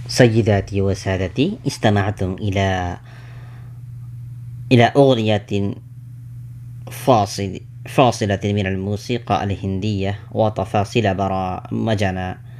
سيداتي وسادتي، استمعتم إلى أغنية فاصلة من الموسيقى الهندية وتفاصيل برمجنا